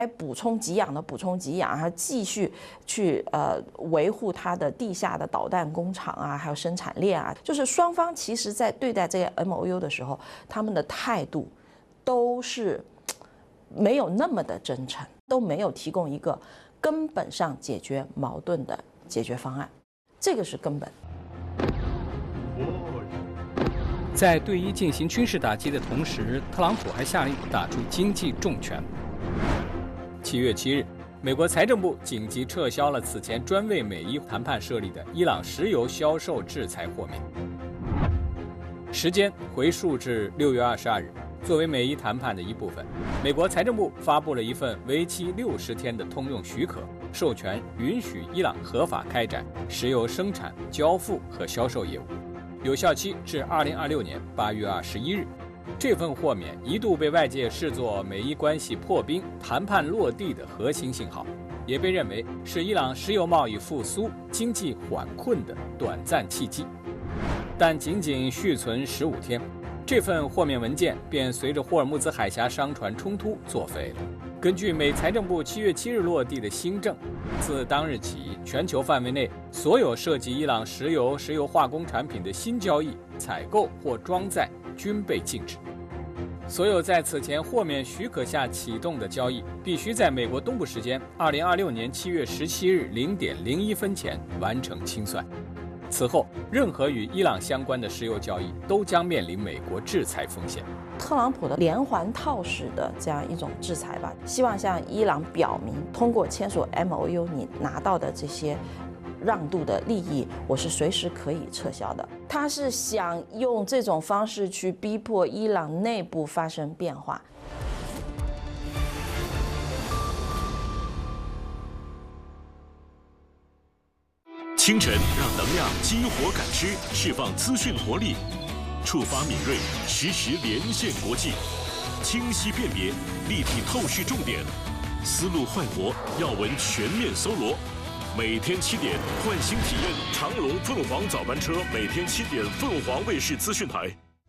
还补充给养的补充给养，还继续去维护它的地下的导弹工厂啊，还有生产链啊。就是双方其实在对待这个 MOU 的时候，他们的态度都是没有那么的真诚，都没有提供一个根本上解决矛盾的解决方案，这个是根本。 在对伊进行军事打击的同时，特朗普还下令打出经济重拳。7月7日，美国财政部紧急撤销了此前专为美伊谈判设立的伊朗石油销售制裁豁免。时间回溯至6月22日，作为美伊谈判的一部分，美国财政部发布了一份为期60天的通用许可，授权允许伊朗合法开展石油生产、交付和销售业务，有效期至2026年8月21日。这份豁免一度被外界视作美伊关系破冰、谈判落地的核心信号，也被认为是伊朗石油贸易复苏、经济缓困的短暂契机。但仅仅续存15天，这份豁免文件便随着霍尔木兹海峡商船冲突作废了。根据美财政部7月7日落地的新政，自当日起，全球范围内所有涉及伊朗石油、石油化工产品的新交易、采购或装载均被禁止。所有在此前豁免许可下启动的交易，必须在美国东部时间2026年7月17日0点01分前完成清算。此后，任何与伊朗相关的石油交易都将面临美国制裁风险。 特朗普的连环套式的这样一种制裁吧，希望向伊朗表明，通过签署 MOU 你拿到的这些让渡的利益，我是随时可以撤销的。他是想用这种方式去逼迫伊朗内部发生变化。 清晨让能量激活感知，释放资讯活力，触发敏锐，实时连线国际，清晰辨别，立体透视重点，思路焕活，要闻全面搜罗。每天7点，换新体验长龙凤凰早班车，每天7点，凤凰卫视资讯台。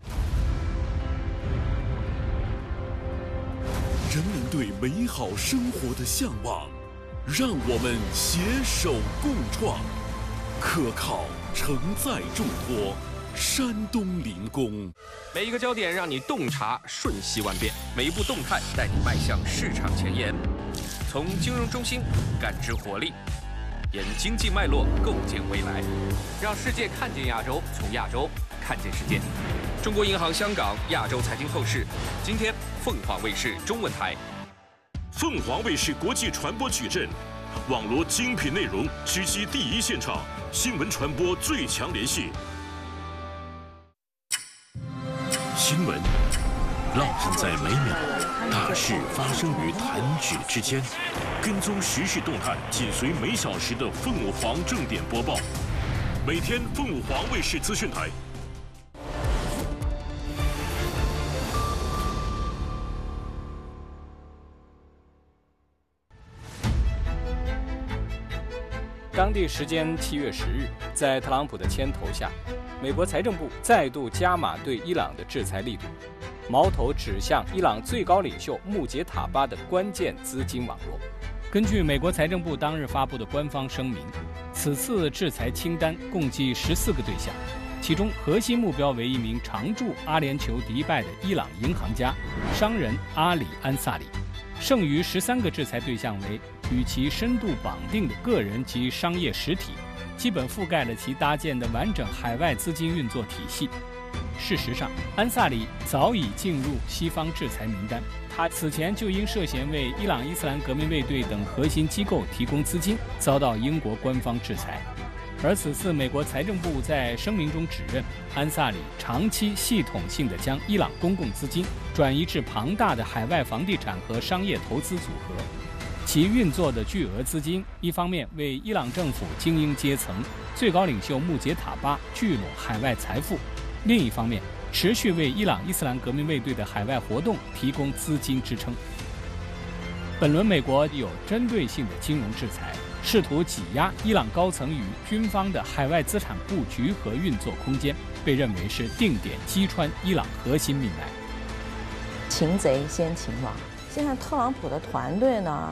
人们对美好生活的向往，让我们携手共创。可靠承载重托，山东临工。 每一个焦点让你洞察瞬息万变，每一步动态带你迈向市场前沿。从金融中心感知活力，沿经济脉络构建未来，让世界看见亚洲，从亚洲看见世界。中国银行香港亚洲财经透视，今天凤凰卫视中文台。 凤凰卫视国际传播矩阵，网罗精品内容，直击第一现场，新闻传播最强联系。新闻烙印在每秒，大事发生于弹指之间。跟踪时事动态，紧随每小时的凤凰正点播报。每天凤凰卫视资讯台。 当地时间7月10日，在特朗普的牵头下，美国财政部再度加码对伊朗的制裁力度，矛头指向伊朗最高领袖穆杰塔巴的关键资金网络。根据美国财政部当日发布的官方声明，此次制裁清单共计14个对象，其中核心目标为一名常驻阿联酋迪拜的伊朗银行家、商人阿里·安萨里，剩余13个制裁对象为与其深度绑定的个人及商业实体，基本覆盖了其搭建的完整海外资金运作体系。事实上，安萨里早已进入西方制裁名单，他此前就因涉嫌为伊朗伊斯兰革命卫队等核心机构提供资金，遭到英国官方制裁。而此次美国财政部在声明中指认，安萨里长期系统性地将伊朗公共资金转移至庞大的海外房地产和商业投资组合，其运作的巨额资金，一方面为伊朗政府精英阶层、最高领袖穆杰塔巴聚拢海外财富，另一方面持续为伊朗伊斯兰革命卫队的海外活动提供资金支撑。本轮美国有针对性的金融制裁，试图挤压伊朗高层与军方的海外资产布局和运作空间，被认为是定点击穿伊朗核心命脉。 擒贼先擒王， 现在特朗普的团队呢，